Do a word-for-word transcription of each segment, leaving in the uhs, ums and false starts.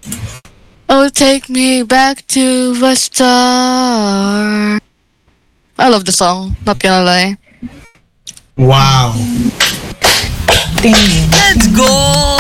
Oh, take me back to the start. I love the song, not gonna lie. Wow. Let's go!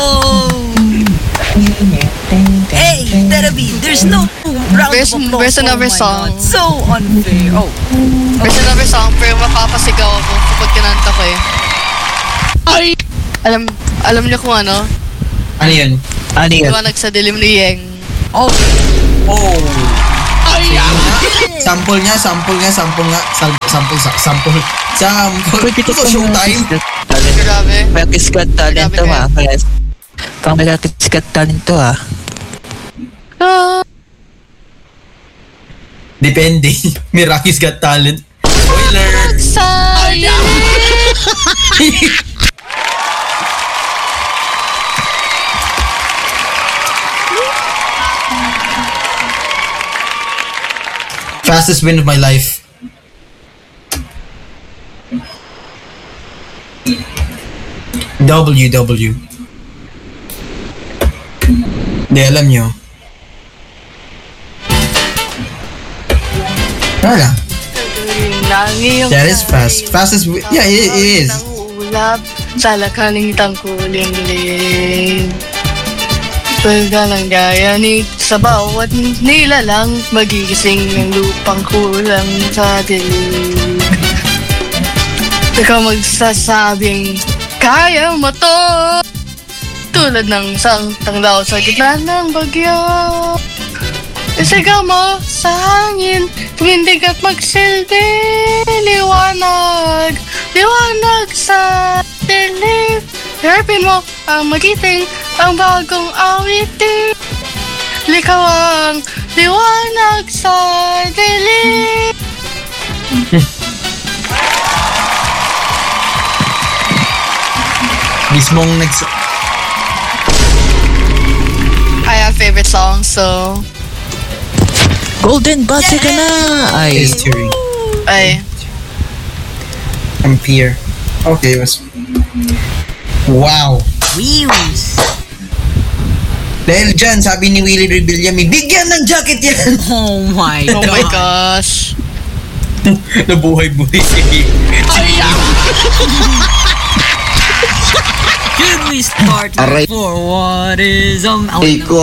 Hey, Therapy, there's no round There's, of applause. there's another Oh my song. God, so unfair. Oh. There's another song, pero mapapasigaw ako kapag kinanta ko eh. Ay! Alam, alam niyo kung ano? Ano yun? Ano yun? Liwanag sa dilim ni Yeng. Oh. Oh. Ay, sample nga, sample nga, sample nga, Sam- sample, sa- sample, sample. Ito ko showtime. Grabe. Miraculous Got Talent to Grabe ha. Kaya- Pang Miraculous Got Talent to ha. Ah. Depende. Miraculous Got Talent. Spoiler! Sa Fastest win of my life. W, W. Hindi, alam nyo. Wala. That is fast. Fastest wi- yeah, it, it is. Ulap sa lakaling tangkuling-ling. Pagdalang gayanit sa bawat nilalang, magigising ng lupang kulang sa dilig. Ikaw magsasabing kaya mo to, tulad ng isang tanglaw sa gitna ng bagyo. Isigaw mo sa hangin, tumindig at magsilbi. Liwanag, liwanag sa dilim. Harapin mo ang magiting, ang bagong awitin. Likaw ang liwanag sa dilim. Mismong nags... I have favorite songs, so Golden Buzzer ka na! Ay. is tearing. ay Ampere. Okay, was... Wow. Wheels. Dahil dyan, sabi ni Willie Rebillami, bigyan ng jacket yan! Oh my oh God. my gosh. Nabuhay-buhay si Should we start Aray. for what is um Iko.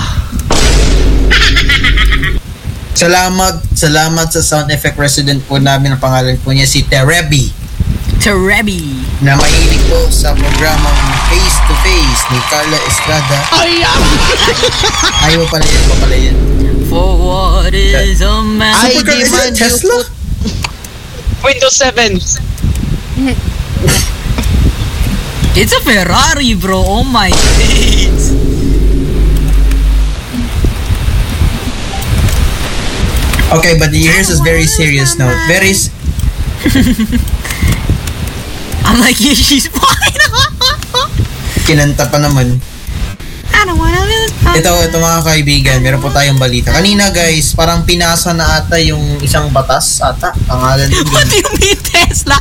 Salamat, salamat sa sound effect resident po namin. Ang pangalan po niya si Terebi, Terebi. na mahilig po sa programang Face to Face ni Carla Estrada. Ayaw pala yan, pa pala yan. For what is a man? Ay, Supercar, di is man it Tesla? Windows seven. It's a Ferrari, bro. Oh my days. Okay, but here's a very serious note. Very... s- I'm like, yeah, she's fine. Kinanta pa naman. I don't wanna lose my Ito, ito mga kaibigan, meron po tayong balita. Kanina guys, parang pinasa na ata yung isang batas ata. Pangalan din What yun. do you mean, Tesla?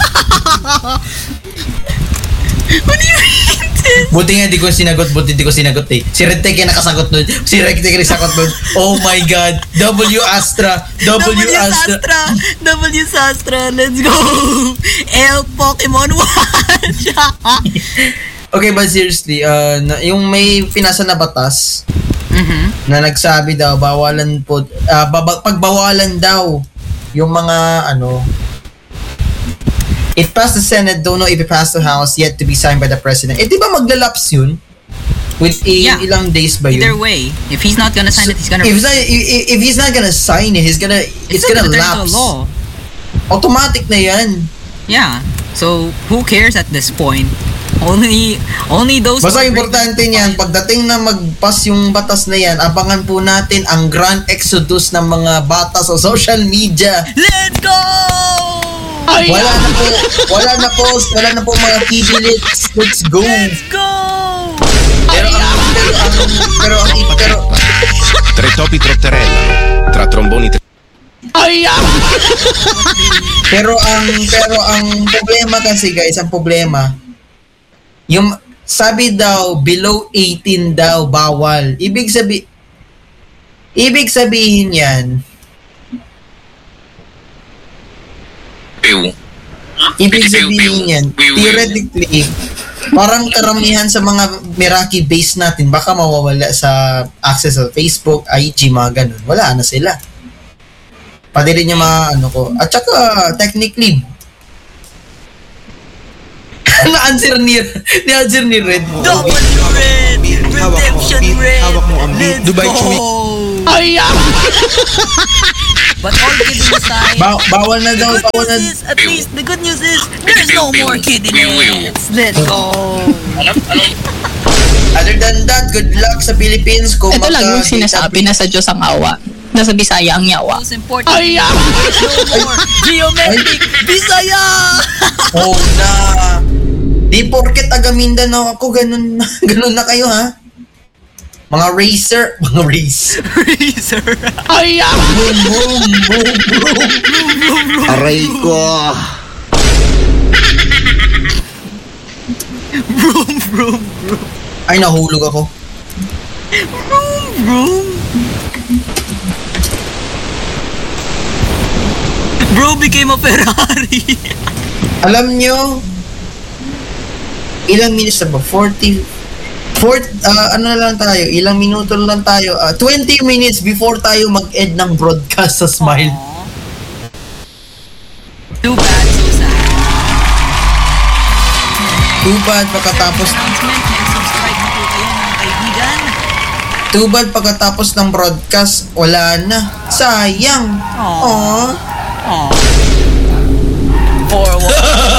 What do you mean, Tesla? Buti nga di ko sinagot, buti di ko sinagot eh. Si Redtech yung nakasagot nun. Si Redtech yung nakasagot nun. Oh my God. W Astra. W, Astra. Sastra. W Sastra. Let's go. L Pokemon Watch. Okay, but seriously, uh, na- yung may pinasa na batas Mhm. na nagsabi daw, bawalan po, uh, baba- pagbawalan daw yung mga, ano, it passed the Senate, don't know if it passed the House, yet to be signed by the President. Eh, di ba maglalaps yun? With a, Yeah. ilang days ba yun? Either way, if he's not gonna sign it, he's gonna. if, he's not, if, if he's not gonna sign it, he's gonna, it's, It's gonna, gonna turn lapse. into law. Automatic na yan. Yeah. So who cares at this point? Only, only those. Basta who are importante really niyan, fine. pagdating na mag-pass yung batas na yan, abangan po natin ang grand exodus ng mga bata sa social media. Let's go. Wala na po, wala na po, wala na po mga T V Let's, let's go. Let's go. Pero ang, pero ang, pero ang, pero, Tre topi trotterella. Tra tromboni tre... pero ang, pero ang problema kasi guys, ang problema, yung, sabi daw, below eighteen daw, bawal. Ibig sabi, ibig sabihin yan, Pew. ibig sabihin yan, theoretically, parang karamihan sa mga Meraki base natin, baka mawawala sa access sa Facebook, I G, mga ganun. Wala na sila. Pati rin yung mga ano ko. At saka, technically, na-answer ni, ni-answer ni Red. Double Red! Redemption Red! Let's Dubai go! Chewy. Ay, ah! But all kidding aside, Ba- bawal na the daw, good bawal na. news is, at least, the good news is, there's no more kidding heads. Let's go! Other than that, good luck sa Philippines. Kung Ito lang yung magka- sinasabi na sa Diyos ang awa. Nasa Bisaya ang yawa. Most important, Ay, ah! there's no more geometric Bisaya! Oh na. Di porket taga Mindanao ako, ganun, ganun na kayo ha. Mga racer, mga race. Razor! Ay, ah! Boom, boom, boom, boom. Aray ko. Vroom, vroom, Ay, nahulog ako. vroom! Bro became a Ferrari! Alam nyo, ilang minutes na ba? forty, four, uh, ano na lang tayo, ilang minuto na lang tayo, uh, twenty minutes before tayo mag-end ng broadcast sa Smile. Aww. Too bad, so sad. Too bad pagkatapos, Announcement, mag-subscribe na po kayo mga kaibigan. too bad pagkatapos ng broadcast, wala na. Sayang. Aww. Aww. Aww. For what?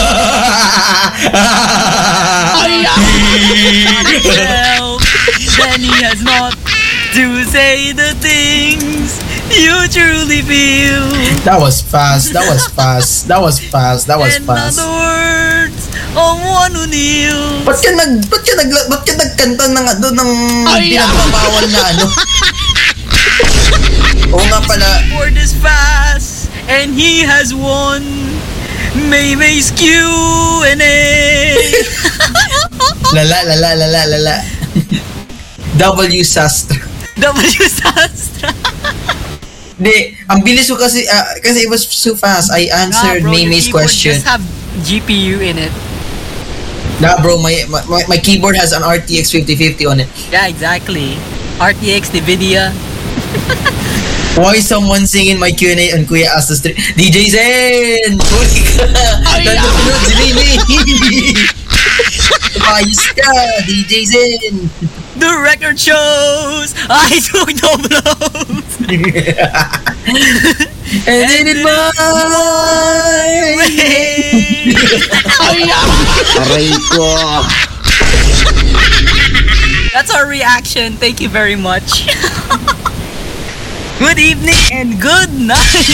Ay, ah! Help! Then he has not to say the things you truly feel. That was fast, that was fast, that was fast, that was In fast. other words, ang one who kneels. Ba't ka nag, ba't ka nag, ba't ka nagkanta ng, doon ng Ay, ah! pinagbabawal na ano? Oo nga pala, For this fast, and he has won. May May's Q and A. lala, lala, lala, lala. W Sastra. W Sastra. Hindi, ang bilis ko kasi, ah, kasi it was so fast. I answered Nah, bro, your Mimi's keyboard question. just have G P U in it. Nah, bro, my, my, my keyboard has an R T X fifty fifty on it. Yeah, exactly. R T X, NVIDIA. Why someone singing my Q and A on Kuya Asta Street? D J Zen! Huli ka! Ay, Nandunod si Mimi! Tumayos ka, D J Zen! The record shows I took no blows. And then it my Ay, ah! Aray ko. That's our reaction. Thank you very much. Good evening and good night.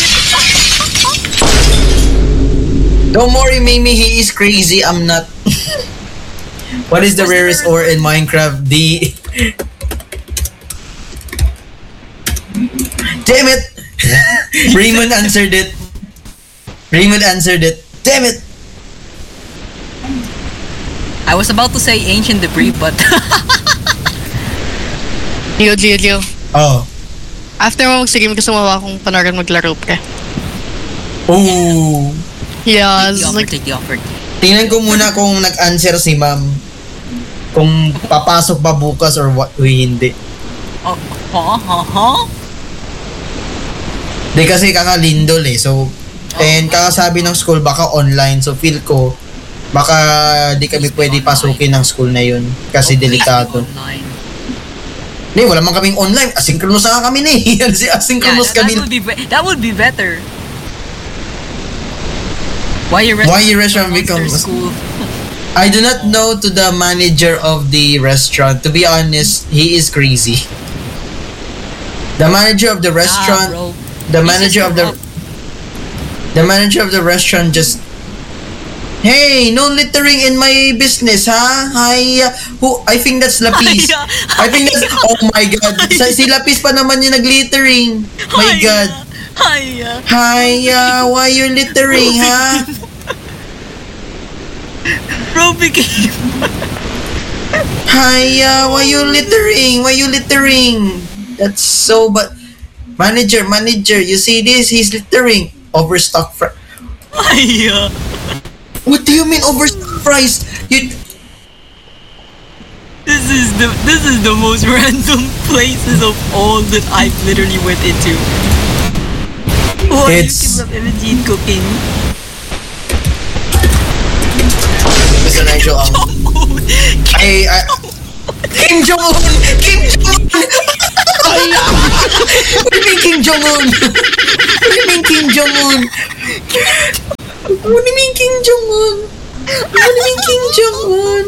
Don't worry, Mimi, he is crazy. I'm not. What is the rarest ore in Minecraft? The. Damn it! Raymond answered it. Raymond answered it. Damn it! I was about to say ancient debris, but Leo, Leo, Leo. Oh. After mo mag-stream, gusto mo ba akong panawagan maglaro pre? Oh. Yeah, take it's the offer, like, take the offer. Tingnan ko muna kung nag-answer si ma'am. Kung papasok ba bukas or what, uy, hindi. Oh, huh, huh, huh? Di kasi kakalindol eh. So, and kakasabi ng school baka online. So, feel ko baka di kami pwede pasukin ng school na yun. Kasi delikado. Online. Hindi, wala man kaming online. Asynchronous na kami ni. Asynchronous Yeah, that, kami. that would be be- that would be better. Why your Why your restaurant becomes- school? I do not know to the manager of the restaurant. To be honest, he is crazy. The manager of the restaurant, Ah, bro. the This manager is of the, corrupt. the manager of the restaurant just, hey, no littering in my business, ha? Hi, uh, who? I think that's Lapis. Hiya, I think that's. Oh my God, Sa- si Lapis pa naman yung naglittering. My Hiya, God. hiya. Hi, uh, why you littering, ha? Bro became Hiya, why you littering? Why you littering? That's so but manager, manager, you see this? He's littering. Overstock fries. Ay, uh, What do you mean overstock fries? You this is the this is the most random places of all that I've literally went into. Why It's- you keep up Imogene cooking? Mister Nigel, um, I, I, Kim Jong-un! Kim Jong-un! What do you mean Kim Jong-un? What do you mean Kim Jong-un? What do you mean Kim Jong-un? What do you mean Kim Jong-un?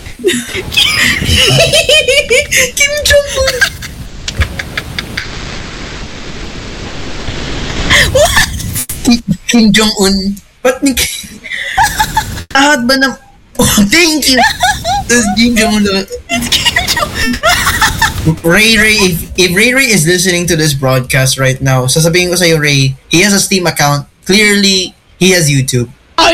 Kim Jong-un! What? Kim Jong-un? Ba't ni Lahat ba na... Oh, thank you! Tapos Kim Jong-un naman. Ray Ray, if, if Ray Ray is listening to this broadcast right now, sasabihin ko sa'yo, Ray, he has a Steam account. Clearly, he has YouTube. Oh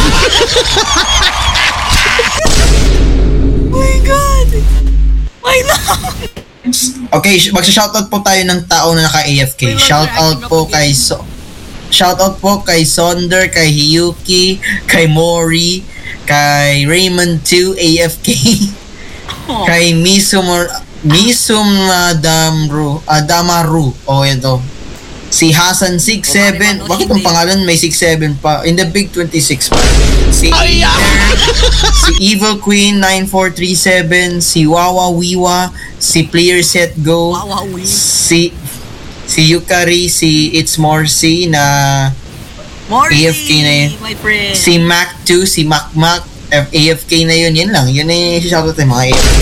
my god! Why not? Okay, sh- magsa-shoutout po tayo ng tao na naka-A F K. Wait, wag Shoutout na, po acting kay so Shoutout po kay Sonder, kay Hiyuki, kay Mori, kay Raymond two A F K, Oh. kay Misum Misum Adamru, Adamaru. Oh, ito. Si Hasan six seven. Bakit ang pangalan may six seven pa? In the big twenty-six pa. Si Aether, si Evil Queen nine four three seven, si Wawa Wiwa, si Player Set Go, Wawa Wiwa. si si Yukari, si It's Morsi na Morty, A F K na yun. my friend. si Mac two, si Mac Mac, F- A F K na yun, yun lang. Yun na yung shoutout ng mga A F K.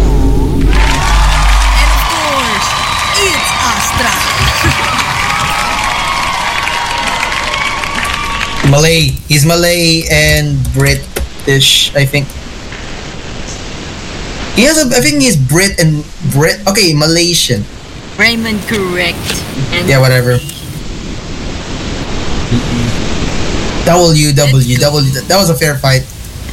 And of course, it's Astra. Malay. He's Malay and British, I think. He has a, I think he's Brit and Brit. Okay, Malaysian. Raymond, correct. And Yeah, whatever. W, W, W. That was a fair fight.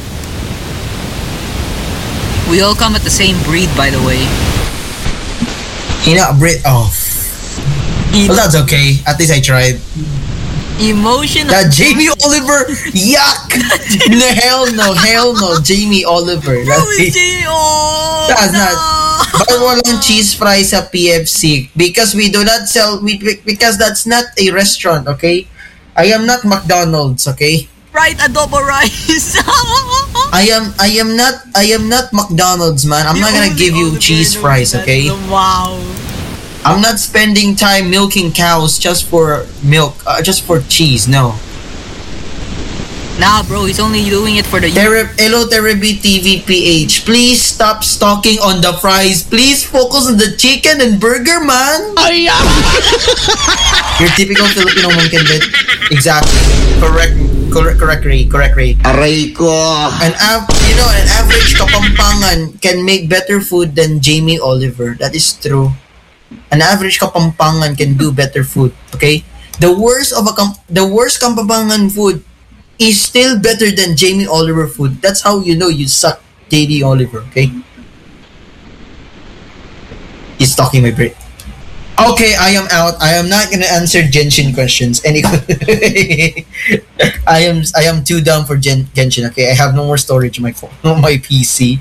we all come at the same breed, by the way. He not Brit. Oh, Em- well, that's okay. At least I tried. emotional. That Jamie Oliver, yuck! No, hell no, hell no, Jamie Oliver. Bro, That's, it's J- oh, that's no. not. But walang cheese fries sa P F C because we do not sell. We because that's not a restaurant. Okay, I am not McDonald's. Okay, Right, adobo rice. I am. I am not. I am not McDonald's, man. I'm not gonna give you cheese fries. Okay, Wow. I'm not spending time milking cows just for milk, uh, just for cheese. No. Nah, bro, he's only doing it for the. Terry, hello, Terry T V P H. Please stop stalking on the fries. Please focus on the chicken and burger, man. Your typical Filipino mom can bet. Exactly. Correct. Correct. Correct. Ray. Correct. Ray. Aray ko. An av- you know, an average Kapampangan can make better food than Jamie Oliver. That is true. An average Kapampangan can do better food. Okay. The worst of a kam- the worst Kapampangan food is still better than Jamie Oliver food. That's how you know you suck, J D Oliver, okay? He's talking my brain. Okay, I am out. I am not gonna answer Genshin questions. Any I am I am too dumb for Gen- Genshin, okay? I have no more storage on my phone, on my P C.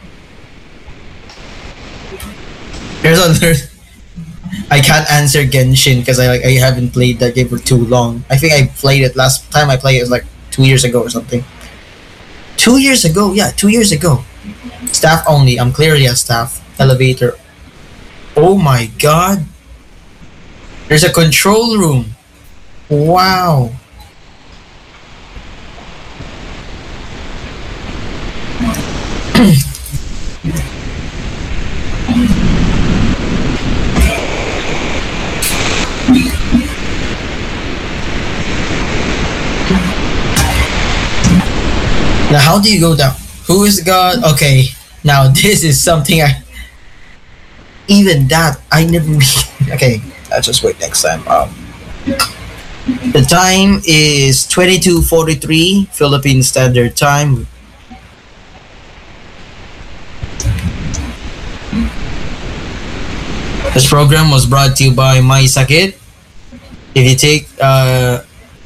There's other I can't answer Genshin because I like I haven't played that game for too long. I think I played it last time I played it was like two years ago or something. Two years ago, yeah, two years ago. Staff only. I'm clearly a staff. Elevator. Oh my god. There's a control room. Wow. Now, how do you go down? Who is God? Okay, now this is something I. Even that I never. Okay, I'll just wait next time. Um, the time is twenty-two forty-three Philippine Standard Time. This program was brought to you by My Sakit. If you take, uh,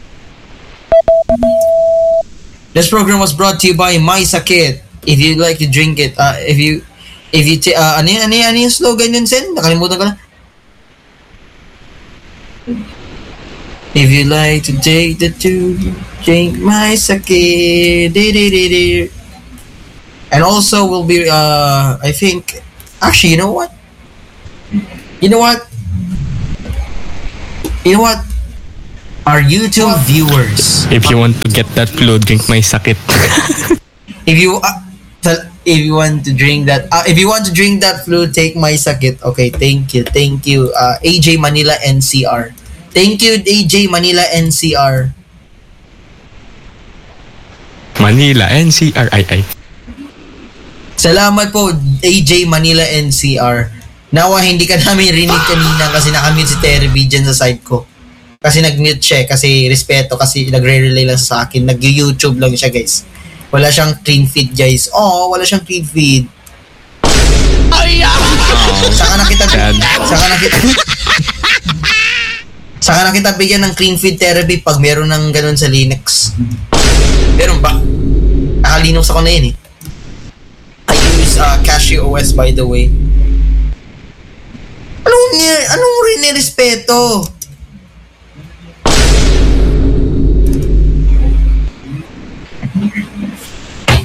this program was brought to you by My Sakit. If you like to drink it, uh, if you, if you, ta- uh, ano yun, ano yun, ano yung slogan yun, Sen? Nakalimutan ko na. If you like to take the tube, drink My Sakit. Di-di-di-di. And also will be, uh, I think, actually, you know what? You know what? You know what? Our YouTube viewers, If you want to get that flu, drink My Sakit. if you uh, tell- if you want to drink that, uh, if you want to drink that flu, take My Sakit. Okay, thank you, thank you. Uh, A J Manila N C R. Thank you, A J Manila N C R. Manila, N C R I I. Salamat po, A J Manila N C R. Nawa hindi ka namin rinig kanina kasi nakamute si Terry B dyan sa side ko. Kasi nag-mute siya, kasi respeto, kasi nagre-relay lang sa akin. Nag-YouTube lang siya, guys. Wala siyang clean feed, guys. Oh, wala siyang clean feed. Saka na kita, saka na kita, saka na kita bigyan ng clean feed therapy pag meron ng ganun sa Linux. Meron ba? Naka-Linux ako na yun eh. I use uh, Casio O S, by the way. Anong, ni- anong rin nirespeto?